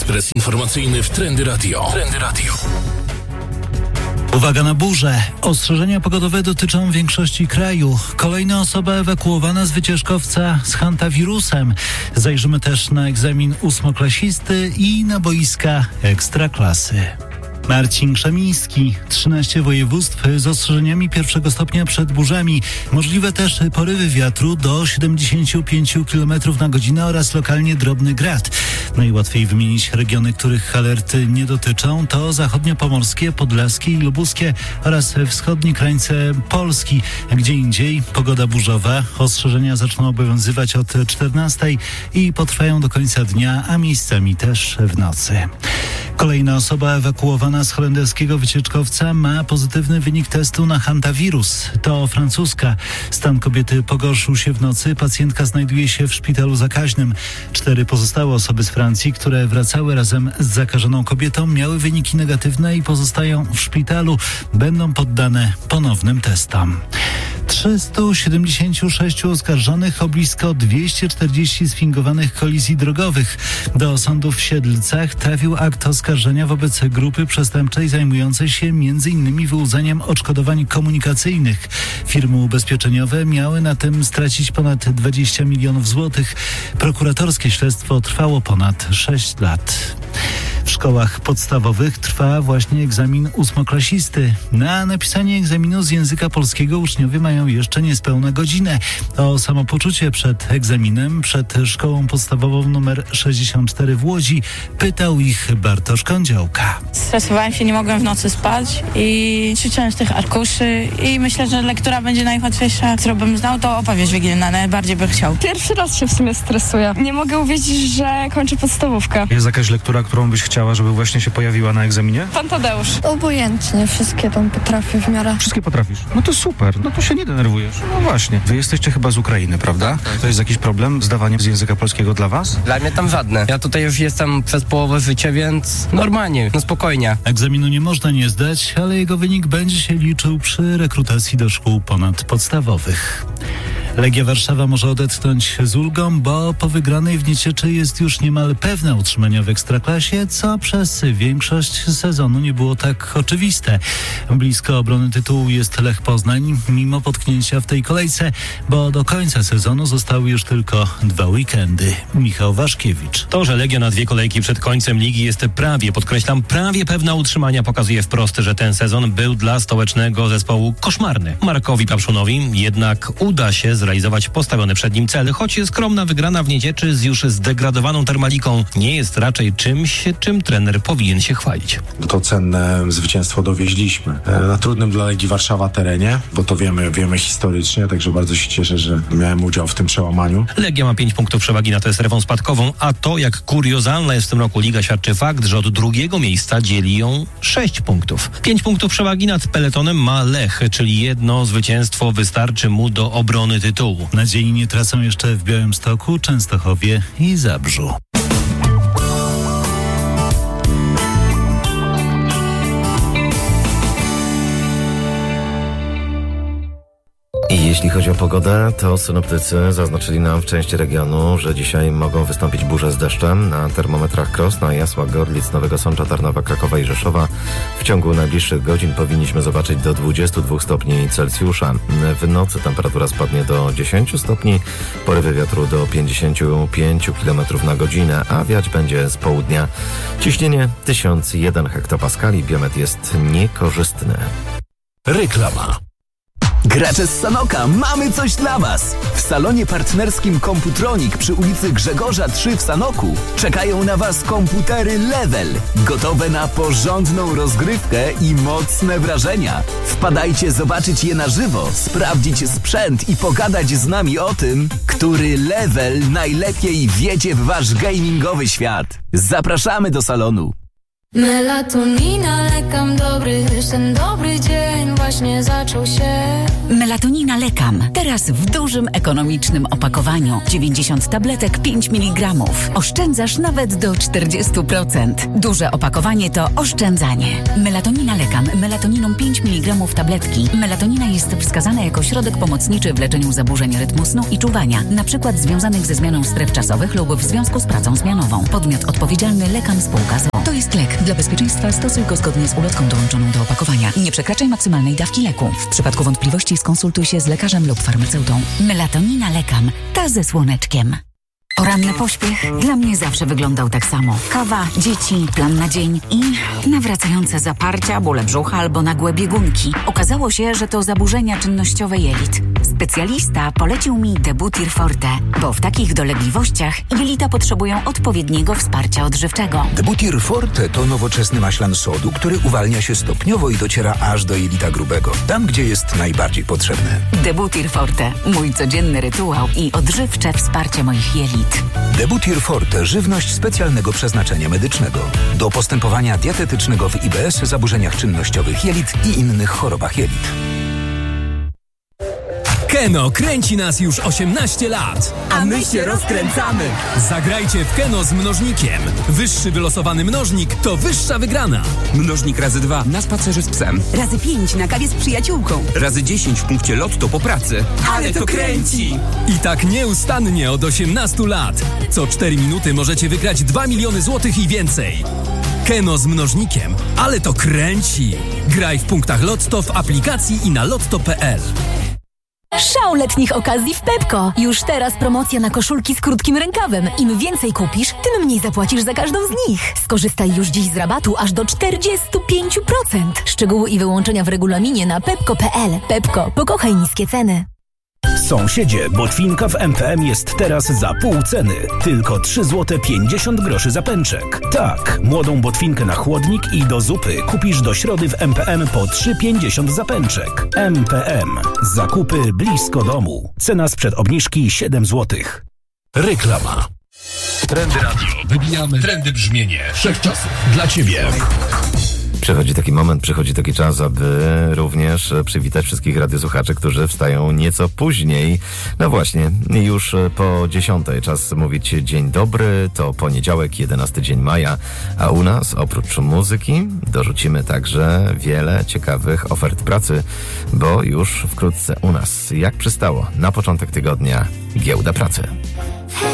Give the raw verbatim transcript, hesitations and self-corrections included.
Ekspres informacyjny w Trendy Radio. Trendy Radio. Uwaga na burzę. Ostrzeżenia pogodowe dotyczą większości kraju. Kolejna osoba ewakuowana z wycieczkowca z hantawirusem. Zajrzymy też na egzamin ósmoklasisty i na boiska ekstraklasy. Marcin Krzemiński. trzynaście województw z ostrzeżeniami pierwszego stopnia przed burzami. Możliwe też porywy wiatru do siedemdziesiąt pięć kilometrów na godzinę oraz lokalnie drobny grad. Najłatwiej wymienić regiony, których alerty nie dotyczą. To zachodniopomorskie, podlaskie i lubuskie oraz wschodnie krańce Polski. Gdzie indziej pogoda burzowa. Ostrzeżenia zaczną obowiązywać od czternastej i potrwają do końca dnia, a miejscami też w nocy. Kolejna osoba ewakuowana z holenderskiego wycieczkowca ma pozytywny wynik testu na hantawirus. To francuska. Stan kobiety pogorszył się w nocy. Pacjentka znajduje się w szpitalu zakaźnym. Cztery pozostałe osoby z Francji, które wracały razem z zakażoną kobietą, miały wyniki negatywne i pozostają w szpitalu. Będą poddane ponownym testom. trzysta siedemdziesiąt sześć oskarżonych o blisko dwieście czterdzieści sfingowanych kolizji drogowych. Do sądu w Siedlcach trafił akt oskarżenia wobec grupy przestępczej zajmującej się między innymi wyłudzaniem odszkodowań komunikacyjnych. Firmy ubezpieczeniowe miały na tym stracić ponad dwadzieścia milionów złotych. Prokuratorskie śledztwo trwało ponad sześć lat. W szkołach podstawowych trwa właśnie egzamin ósmoklasisty. Na napisanie egzaminu z języka polskiego uczniowie mają jeszcze niespełna godzinę. O samopoczucie przed egzaminem, przed szkołą podstawową numer sześćdziesiąt cztery w Łodzi pytał ich Bartosz Kądziołka. Stresowałem się, nie mogłem w nocy spać i ćwiczyłem z tych arkuszy i myślę, że lektura będzie najłatwiejsza, którą bym znał, to opowieść wigilijna, najbardziej bym chciał. Pierwszy raz się w sumie stresuję. Nie mogę uwierzyć, że kończę podstawówkę. Jest jakaś lektura, którą byś chciała, żeby właśnie się pojawiła na egzaminie? Pan Tadeusz. Obojętnie, wszystkie tam potrafię w miarę. Wszystkie potrafisz? No to super, no to się nie denerwujesz. No właśnie. Wy jesteście chyba z Ukrainy, prawda? To jest jakiś problem zdawanie z języka polskiego dla was? Dla mnie tam żadne. Ja tutaj już jestem przez połowę życia, więc normalnie, no spokojnie. Egzaminu nie można nie zdać, ale jego wynik będzie się liczył przy rekrutacji do szkół ponadpodstawowych. Legia Warszawa może odetchnąć z ulgą, bo po wygranej w Niecieczy jest już niemal pewne utrzymanie w Ekstraklasie, co przez większość sezonu nie było tak oczywiste. Blisko obrony tytułu jest Lech Poznań, mimo potknięcia w tej kolejce, bo do końca sezonu zostały już tylko dwa weekendy. Michał Waszkiewicz. To, że Legia na dwie kolejki przed końcem ligi jest prawie, podkreślam, prawie pewna utrzymania, pokazuje wprost, że ten sezon był dla stołecznego zespołu koszmarny. Markowi Papszunowi jednak uda się zrealizować postawiony przed nim cel, choć skromna wygrana w Niecieczy z już zdegradowaną Termaliką nie jest raczej czymś, czym trener powinien się chwalić. To cenne zwycięstwo dowieźliśmy na trudnym dla Legii Warszawa terenie, bo to wiemy, wiemy historycznie, także bardzo się cieszę, że miałem udział w tym przełamaniu. Legia ma pięć punktów przewagi nad strefą spadkową, a to, jak kuriozalna jest w tym roku liga, świadczy fakt, że od drugiego miejsca dzieli ją sześć punktów. Pięć punktów przewagi nad peletonem ma Lech, czyli jedno zwycięstwo wystarczy mu do obrony tytułu. Nadziei nie tracą jeszcze w Białymstoku, Częstochowie i Zabrzu. I jeśli chodzi o pogodę, to synoptycy zaznaczyli nam w części regionu, że dzisiaj mogą wystąpić burze z deszczem. Na termometrach Krosna, Jasła, Gorlic, Nowego Sącza, Tarnowa, Krakowa i Rzeszowa w ciągu najbliższych godzin powinniśmy zobaczyć do dwudziestu dwóch stopni Celsjusza. W nocy temperatura spadnie do dziesięciu stopni, porywy wiatru do pięćdziesięciu pięciu kilometrów na godzinę, a wiać będzie z południa. Ciśnienie tysiąc jeden hektopaskali, biometr jest niekorzystny. Reklama. Gracze z Sanoka, mamy coś dla Was! W salonie partnerskim Komputronik przy ulicy Grzegorza trzy w Sanoku czekają na Was komputery Level, gotowe na porządną rozgrywkę i mocne wrażenia. Wpadajcie zobaczyć je na żywo, sprawdzić sprzęt i pogadać z nami o tym, który Level najlepiej wiedzie w Wasz gamingowy świat. Zapraszamy do salonu! Melatonina, lekam dobry, ten dobry dzień właśnie zaczął się. Melatonina Lekam. Teraz w dużym, ekonomicznym opakowaniu. dziewięćdziesiąt tabletek, pięć miligramów. Oszczędzasz nawet do czterdzieści procent. Duże opakowanie to oszczędzanie. Melatonina Lekam. Melatoniną pięć miligramów tabletki. Melatonina jest wskazana jako środek pomocniczy w leczeniu zaburzeń rytmu snu i czuwania, na przykład związanych ze zmianą stref czasowych lub w związku z pracą zmianową. Podmiot odpowiedzialny Lekam Spółka z o o. To jest lek. Dla bezpieczeństwa stosuj go zgodnie z ulotką dołączoną do opakowania. Nie przekraczaj maksymalnej dawki leku. W przypadku wątpliwości skonsultuj się z lekarzem lub farmaceutą. Melatonina Lekam. Ta ze słoneczkiem. Poranny pośpiech dla mnie zawsze wyglądał tak samo. Kawa, dzieci, plan na dzień i nawracające zaparcia, bóle brzucha albo nagłe biegunki. Okazało się, że to zaburzenia czynnościowe jelit. Specjalista polecił mi Debutir Forte, bo w takich dolegliwościach jelita potrzebują odpowiedniego wsparcia odżywczego. Debutir Forte to nowoczesny maślan sodu, który uwalnia się stopniowo i dociera aż do jelita grubego, tam gdzie jest najbardziej potrzebny. Debutir Forte, mój codzienny rytuał i odżywcze wsparcie moich jelit. Debutir Forte, żywność specjalnego przeznaczenia medycznego. Do postępowania dietetycznego w I B S, zaburzeniach czynnościowych jelit i innych chorobach jelit. Keno kręci nas już osiemnaście lat. A my się rozkręcamy. Zagrajcie w Keno z mnożnikiem. Wyższy wylosowany mnożnik to wyższa wygrana. Mnożnik razy dwa na spacerze z psem. Razy pięć na kawie z przyjaciółką. Razy dziesięć w punkcie lotto po pracy. Ale to kręci! I tak nieustannie od osiemnastu lat. Co cztery minuty możecie wygrać dwa miliony złotych i więcej. Keno z mnożnikiem. Ale to kręci! Graj w punktach Lotto, w aplikacji i na lotto kropka p l. Szał letnich okazji w Pepko. Już teraz promocja na koszulki z krótkim rękawem. Im więcej kupisz, tym mniej zapłacisz za każdą z nich. Skorzystaj już dziś z rabatu aż do czterdzieści pięć procent. Szczegóły i wyłączenia w regulaminie na pepko kropka p l. Pepko, pokochaj niskie ceny. Sąsiedzie, botwinka w M P M jest teraz za pół ceny. Tylko trzy złote pięćdziesiąt groszy za pęczek. Tak, młodą botwinkę na chłodnik i do zupy kupisz do środy w M P M po trzy pięćdziesiąt za pęczek. M P M. Zakupy blisko domu. Cena sprzed obniżki siedem złotych. Reklama. Trendy Radio. Wybijamy trendy brzmienie wszechczasów dla Ciebie. Przychodzi taki moment, przychodzi taki czas, aby również przywitać wszystkich radiosłuchaczy, którzy wstają nieco później. No właśnie, już po dziesiątej czas mówić dzień dobry, to poniedziałek, jedenasty dzień maja, a u nas oprócz muzyki dorzucimy także wiele ciekawych ofert pracy, bo już wkrótce u nas, jak przystało, na początek tygodnia, giełda pracy.